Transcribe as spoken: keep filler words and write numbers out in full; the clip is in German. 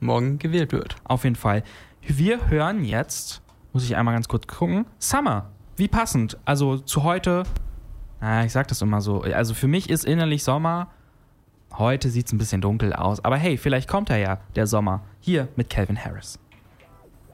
morgen gewählt wird. Auf jeden Fall. Wir hören jetzt, muss ich einmal ganz kurz gucken, Summer. Wie passend. Also zu heute, ah, ich sag das immer so, also für mich ist innerlich Sommer. Heute sieht es ein bisschen dunkel aus. Aber hey, vielleicht kommt er ja, der Sommer. Hier mit Calvin Harris.